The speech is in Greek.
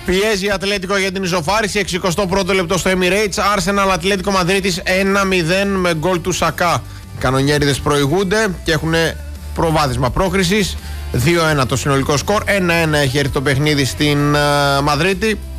Πιέζει η Ατλέτικο για την ισοφάριση. 61ο λεπτό στο Emirates. Arsenal Ατλέτικο Μαδρίτης 1-0 με γκολ του Σακά. Οι κανονιέριδες προηγούνται και έχουν προβάδισμα πρόκρισης. 2-1 το συνολικό σκορ. 1-1 έχει έρθει το παιχνίδι στην Μαδρίτη.